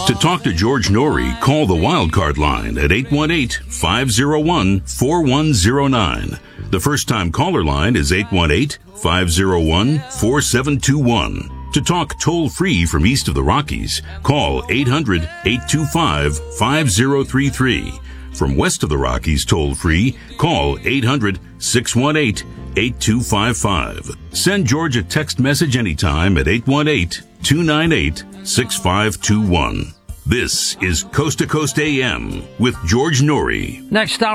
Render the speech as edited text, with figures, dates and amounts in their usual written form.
To talk to George Norrie, call the Wildcard line at 818-501-4109. The first-time caller line is 818-501-4721. To talk toll-free from east of the Rockies, call 800-825-5033. From west of the Rockies toll-free, call 800-618-8255. Send George a text message anytime at 818-298-6521. This is Coast to Coast AM with George Norrie. Next hour.